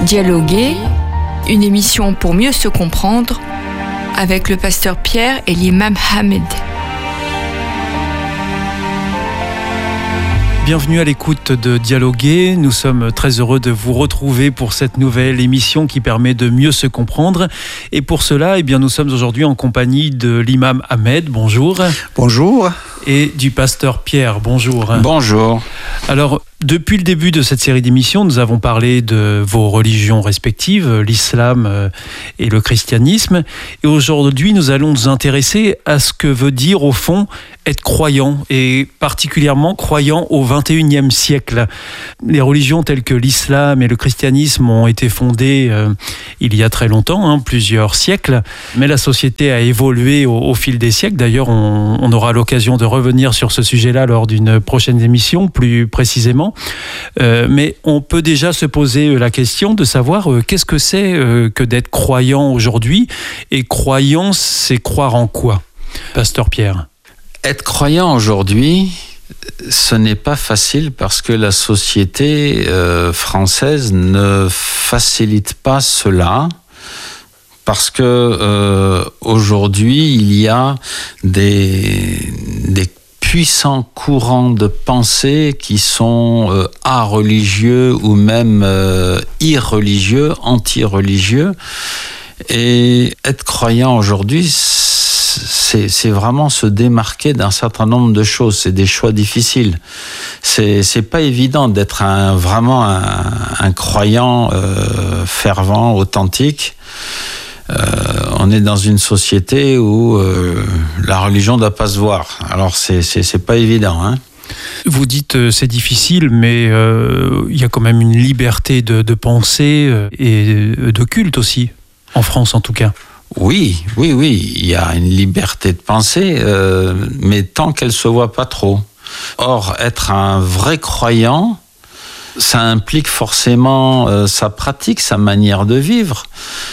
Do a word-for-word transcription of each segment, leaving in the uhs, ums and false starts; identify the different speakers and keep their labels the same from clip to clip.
Speaker 1: Dialoguer, une émission pour mieux se comprendre avec le pasteur Pierre et l'imam Hamid.
Speaker 2: Bienvenue à l'écoute de Dialoguer. Nous sommes très heureux de vous retrouver pour cette nouvelle émission qui permet de mieux se comprendre. Et pour cela, eh bien, nous sommes aujourd'hui en compagnie de l'imam Ahmed. Bonjour.
Speaker 3: Bonjour.
Speaker 2: Et du pasteur Pierre. Bonjour.
Speaker 3: Bonjour.
Speaker 2: Alors, depuis le début de cette série d'émissions, nous avons parlé de vos religions respectives, l'islam et le christianisme. Et aujourd'hui, nous allons nous intéresser à ce que veut dire, au fond, être croyant, et particulièrement croyant au vingt et unième siècle. Les religions telles que l'islam et le christianisme ont été fondées euh, il y a très longtemps, hein, plusieurs siècles, mais la société a évolué au, au fil des siècles. D'ailleurs, on, on aura l'occasion de revenir sur ce sujet-là lors d'une prochaine émission, plus précisément. Euh, mais on peut déjà se poser la question de savoir euh, qu'est-ce que c'est euh, que d'être croyant aujourd'hui, et croyant, c'est croire en quoi, pasteur Pierre?
Speaker 3: Être croyant aujourd'hui, ce n'est pas facile parce que la société euh, française ne facilite pas cela. Parce que euh, aujourd'hui, il y a des, des puissants courants de pensée qui sont euh, a-religieux ou même euh, irreligieux, anti-religieux. Et être croyant aujourd'hui, c'est, c'est vraiment se démarquer d'un certain nombre de choses. C'est des choix difficiles. C'est, c'est pas évident d'être un, vraiment un, un croyant euh, fervent, authentique. Euh, on est dans une société où euh, la religion ne doit pas se voir. Alors c'est, c'est, c'est pas évident, hein.
Speaker 2: Vous dites euh, c'est difficile, mais euh, il y a quand même une liberté de, de pensée euh, et de culte aussi, en France en tout cas.
Speaker 3: Oui, oui, oui, il y a une liberté de pensée, euh, mais tant qu'elle se voit pas trop. Or, être un vrai croyant, ça implique forcément euh, sa pratique, sa manière de vivre.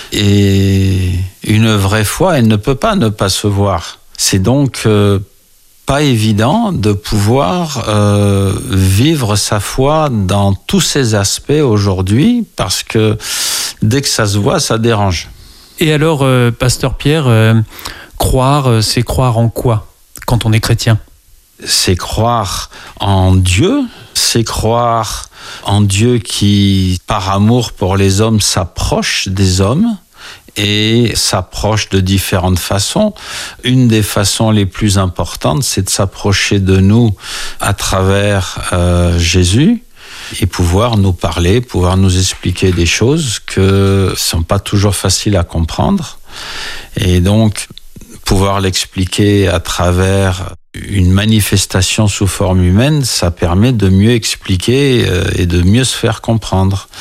Speaker 3: Et une vraie foi, elle ne peut pas ne pas se voir. C'est donc euh, pas évident de pouvoir euh, vivre sa foi dans tous ses aspects aujourd'hui, parce que dès que ça se voit, ça dérange.
Speaker 2: Et alors, euh, pasteur Pierre, euh, croire, euh, c'est croire en quoi quand on est chrétien ?
Speaker 3: C'est croire en Dieu, c'est croire en Dieu qui, par amour pour les hommes, s'approche des hommes et s'approche de différentes façons. Une des façons les plus importantes, c'est de s'approcher de nous à travers euh, Jésus, et pouvoir nous parler, pouvoir nous expliquer des choses qui ne sont pas toujours faciles à comprendre. Et donc, pouvoir l'expliquer à travers une manifestation sous forme humaine, ça permet de mieux expliquer et de mieux se faire comprendre.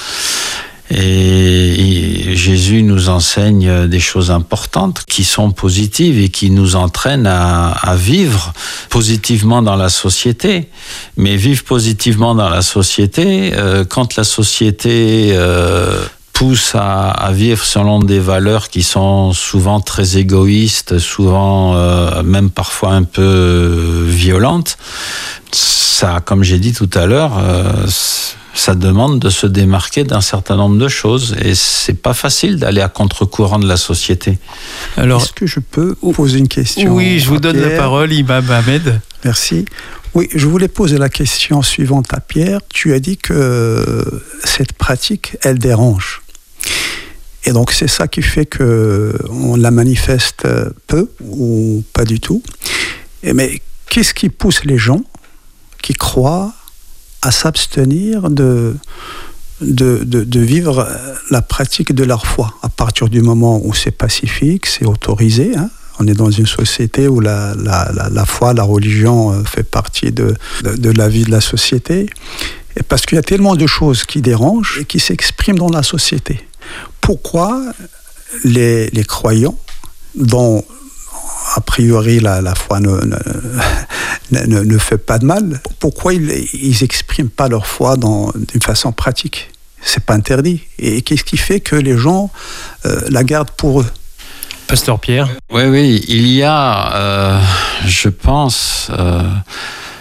Speaker 3: Et Jésus nous enseigne des choses importantes qui sont positives et qui nous entraînent à, à vivre positivement dans la société. Mais vivre positivement dans la société, euh, quand la société euh, pousse à, à vivre selon des valeurs qui sont souvent très égoïstes, souvent euh, même parfois un peu euh, violentes, ça, comme j'ai dit tout à l'heure, euh, ça demande de se démarquer d'un certain nombre de choses, et c'est pas facile d'aller à contre-courant de la société.
Speaker 4: Alors, est-ce que je peux poser une question?
Speaker 2: Oui, je vous donne
Speaker 4: Pierre.
Speaker 2: la parole, Imam Ahmed.
Speaker 4: Merci. Oui, je voulais poser la question suivante à Pierre. Tu as dit que cette pratique, elle dérange. Et donc, c'est ça qui fait qu'on la manifeste peu ou pas du tout. Mais qu'est-ce qui pousse les gens qui croient à s'abstenir de, de, de, de vivre la pratique de leur foi, à partir du moment où c'est pacifique, c'est autorisé, hein. On est dans une société où la, la, la, la foi, la religion fait partie de, de, de la vie de la société, et parce qu'il y a tellement de choses qui dérangent et qui s'expriment dans la société. Pourquoi les, les croyants, dont a priori la, la foi ne, ne, ne, ne fait pas de mal, pourquoi ils n'expriment pas leur foi dans, d'une façon pratique? C'est pas interdit. Et qu'est-ce qui fait que les gens euh, la gardent pour eux?
Speaker 2: Pasteur Pierre.
Speaker 3: Oui, oui, il y a, euh, je pense, euh,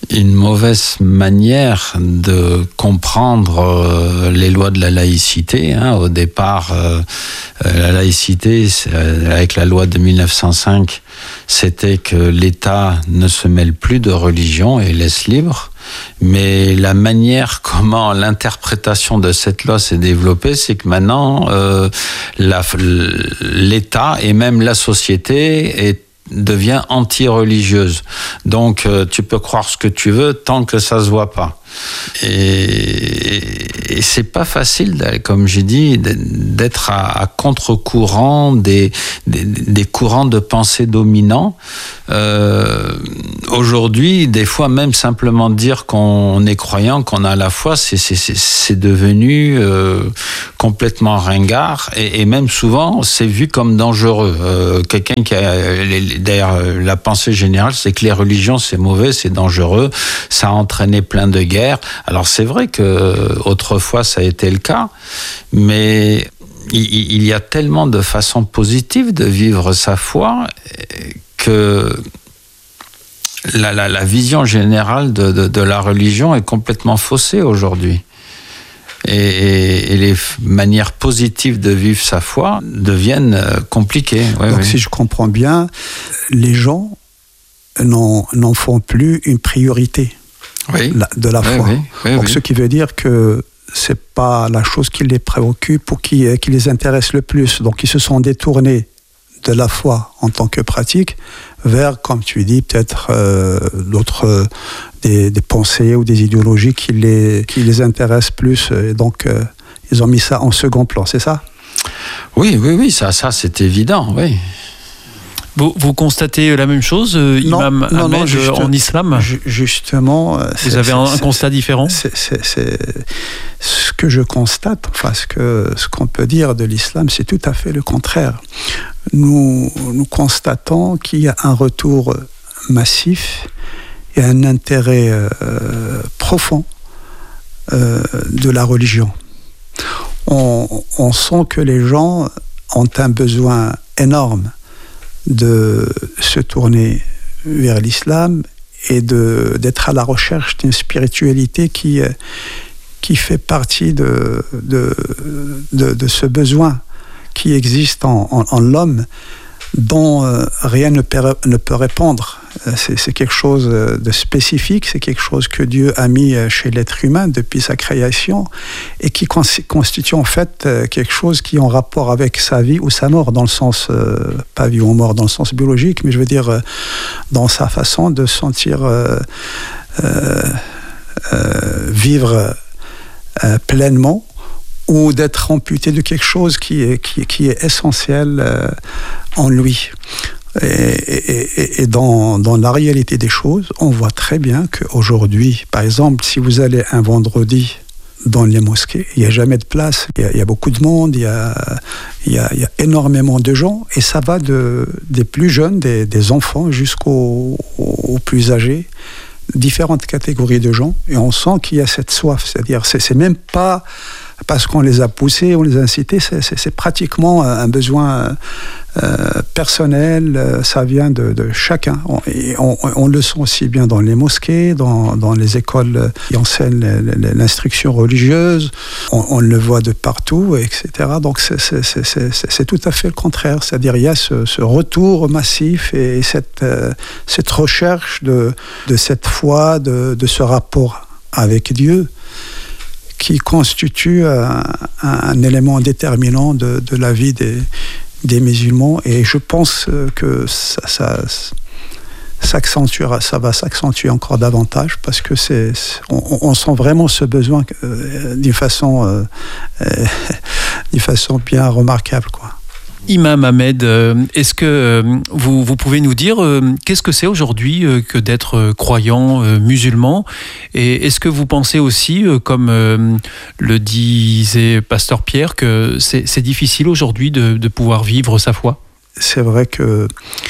Speaker 3: une mauvaise manière de comprendre euh, les lois de la laïcité. Hein. Au départ, euh, la laïcité, avec la loi de mille neuf cent cinq, c'était que l'État ne se mêle plus de religion et laisse libre. Mais la manière comment l'interprétation de cette loi s'est développée, c'est que maintenant, euh, la, l'État et même la société est devient anti-religieuse. Donc, euh, tu peux croire ce que tu veux tant que ça se voit pas. Et, et c'est pas facile, comme j'ai dit, d'être à, à contre-courant des, des, des courants de pensée dominants. Euh, aujourd'hui, des fois, même simplement dire qu'on est croyant, qu'on a la foi, c'est, c'est, c'est, c'est devenu euh, complètement ringard. Et, et même souvent, c'est vu comme dangereux. Euh, quelqu'un qui a... D'ailleurs, la pensée générale, c'est que les religions, c'est mauvais, c'est dangereux, ça a entraîné plein de guerres. Alors c'est vrai que autrefois ça a été le cas, mais il y a tellement de façons positives de vivre sa foi que la, la, la vision générale de, de, de la religion est complètement faussée aujourd'hui. Et, et, et les manières positives de vivre sa foi deviennent compliquées. Ouais,
Speaker 4: Donc
Speaker 3: oui.
Speaker 4: Si je comprends bien, les gens n'en, n'en font plus une priorité.
Speaker 3: Oui.
Speaker 4: De la foi.
Speaker 3: Oui, oui, oui,
Speaker 4: Donc,
Speaker 3: oui.
Speaker 4: ce qui veut dire que c'est pas la chose qui les préoccupe ou qui, qui les intéresse le plus. Donc, ils se sont détournés de la foi en tant que pratique vers, comme tu dis, peut-être euh, d'autres euh, des, des pensées ou des idéologies qui les, qui les intéressent plus. Et donc, euh, ils ont mis ça en second plan, c'est ça ?
Speaker 3: Oui, oui, oui, ça, ça c'est évident, oui.
Speaker 2: Vous, vous constatez la même chose, euh,
Speaker 4: non,
Speaker 2: Imam
Speaker 4: non,
Speaker 2: Ahmed,
Speaker 4: non, juste,
Speaker 2: en islam ?
Speaker 4: Justement.
Speaker 2: Vous avez un, un constat différent ?
Speaker 4: c'est, c'est, c'est, ce que je constate, enfin, ce, que, ce qu'on peut dire de l'islam, c'est tout à fait le contraire. Nous, nous constatons qu'il y a un retour massif et un intérêt euh, profond euh, de la religion. On, on sent que les gens ont un besoin énorme de se tourner vers l'islam et de, d'être à la recherche d'une spiritualité qui, qui fait partie de, de, de, de ce besoin qui existe en, en, en l'homme, dont euh, rien ne peut, ne peut répondre. C'est, c'est quelque chose de spécifique, c'est quelque chose que Dieu a mis chez l'être humain depuis sa création et qui constitue en fait quelque chose qui est en rapport avec sa vie ou sa mort, dans le sens, euh, pas vie ou mort dans le sens biologique, mais je veux dire dans sa façon de sentir euh, euh, euh, vivre euh, pleinement, ou d'être amputé de quelque chose qui est, qui, qui est essentiel euh, en lui. Et, et, et dans, dans la réalité des choses, on voit très bien qu'aujourd'hui, par exemple, si vous allez un vendredi dans les mosquées, il n'y a jamais de place, il y a, il y a beaucoup de monde, il y a, il y a, il y a énormément de gens, et ça va de, des plus jeunes, des, des enfants, jusqu'aux aux plus âgés, différentes catégories de gens, et on sent qu'il y a cette soif, c'est-à-dire c'est, c'est même pas parce qu'on les a poussés, on les a incités, c'est, c'est, c'est pratiquement un besoin euh, personnel, euh, ça vient de, de chacun. On, et on, on le sent aussi bien dans les mosquées, dans, dans les écoles qui enseignent l'instruction religieuse, on, on le voit de partout, et cetera. Donc c'est, c'est, c'est, c'est, c'est tout à fait le contraire, c'est-à-dire il y a ce, ce retour massif et cette, euh, cette recherche de, de cette foi, de, de ce rapport avec Dieu, qui constitue un, un élément déterminant de, de la vie des, des musulmans. Et je pense que ça, ça, s'accentuera, ça va s'accentuer encore davantage parce que c'est, on, on sent vraiment ce besoin euh, d'une façon, euh, euh, d'une façon bien remarquable, quoi.
Speaker 2: Imam Ahmed, est-ce que vous, vous pouvez nous dire qu'est-ce que c'est aujourd'hui que d'être croyant musulman, et est-ce que vous pensez aussi, comme le disait Pasteur Pierre, que c'est, c'est difficile aujourd'hui de, de pouvoir vivre sa foi ?
Speaker 4: C'est vrai que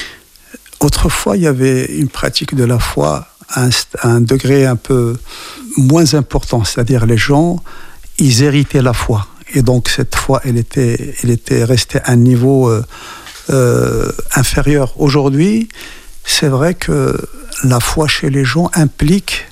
Speaker 4: autrefois il y avait une pratique de la foi à un, à un degré un peu moins important, c'est-à-dire les gens, ils héritaient la foi. Et donc cette foi, elle était, elle était restée à un niveau euh, euh, inférieur. Aujourd'hui, c'est vrai que la foi chez les gens implique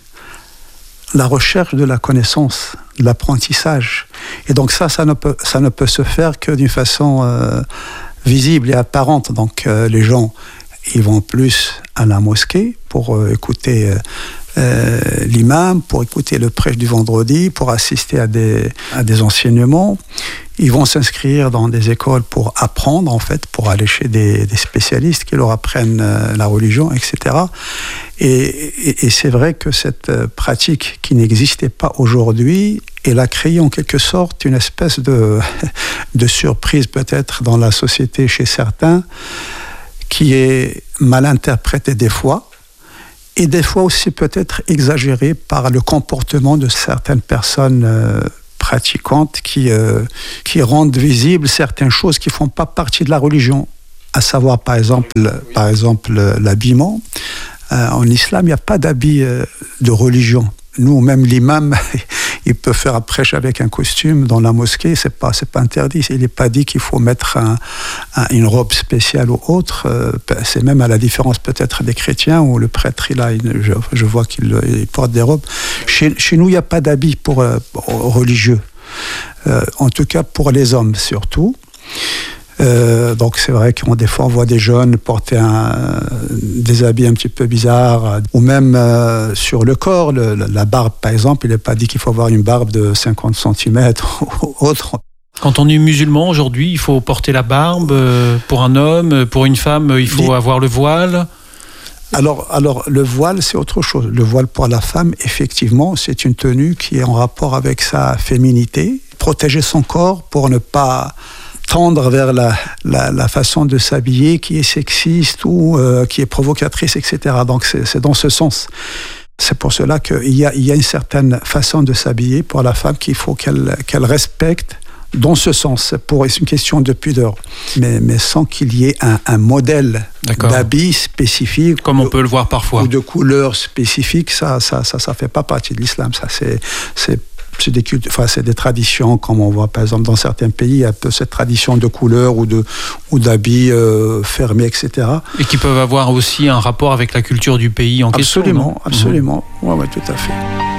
Speaker 4: la recherche de la connaissance, de l'apprentissage. Et donc ça, ça ne peut, ça ne peut se faire que d'une façon euh, visible et apparente. Donc euh, les gens, ils vont plus à la mosquée pour euh, écouter euh, l'imam, pour écouter le prêche du vendredi, pour assister à des, à des enseignements. Ils vont s'inscrire dans des écoles pour apprendre, en fait, pour aller chez des, des spécialistes qui leur apprennent euh, la religion, et cetera. Et, et, et c'est vrai que cette pratique qui n'existait pas aujourd'hui, elle a créé en quelque sorte une espèce de, de surprise peut-être dans la société chez certains, qui est mal interprétée des fois, et des fois aussi peut-être exagérée par le comportement de certaines personnes euh, pratiquantes qui, euh, qui rendent visibles certaines choses qui ne font pas partie de la religion, à savoir par exemple, par exemple l'habillement. Euh, en islam, il n'y a pas d'habit euh, de religion. Nous, même l'imam, il peut faire un prêche avec un costume dans la mosquée, c'est pas, c'est pas interdit. Il n'est pas dit qu'il faut mettre un, un, une robe spéciale ou autre. Euh, c'est même à la différence peut-être des chrétiens où le prêtre, il a une, je, je vois qu'il il porte des robes. Chez, chez nous, il n'y a pas d'habit pour, euh, pour religieux. Euh, en tout cas, pour les hommes surtout. Euh, donc c'est vrai qu'on des fois on voit des jeunes porter un, des habits un petit peu bizarres, ou même euh, sur le corps, le, la barbe par exemple, il n'est pas dit qu'il faut avoir une barbe de cinquante centimètres ou autre.
Speaker 2: Quand on est musulman aujourd'hui, il faut porter la barbe pour un homme, pour une femme, il faut avoir le voile.
Speaker 4: Alors, alors, le voile, c'est autre chose. Le voile pour la femme, effectivement, c'est une tenue qui est en rapport avec sa féminité. Protéger son corps pour ne pas tendre vers la, la, la façon de s'habiller qui est sexiste ou euh, qui est provocatrice, et cetera. Donc c'est, c'est dans ce sens. C'est pour cela qu'il y a, il y a une certaine façon de s'habiller pour la femme qu'il faut qu'elle, qu'elle respecte dans ce sens. Pour, c'est une question de pudeur, mais, mais sans qu'il y ait un, un modèle D'accord. d'habit spécifique.
Speaker 2: Comme on peut le voir parfois.
Speaker 4: Ou de couleur spécifique, ça ça, ça, ça fait pas partie de l'islam. Ça, c'est, c'est C'est des, enfin, c'est des traditions, comme on voit par exemple dans certains pays, il y a un peu cette tradition de couleurs ou, de, ou d'habits euh, fermés, et cetera.
Speaker 2: Et qui peuvent avoir aussi un rapport avec la culture du pays en
Speaker 4: absolument,
Speaker 2: question.
Speaker 4: Absolument, absolument. Mmh. Oui, ouais, tout à fait.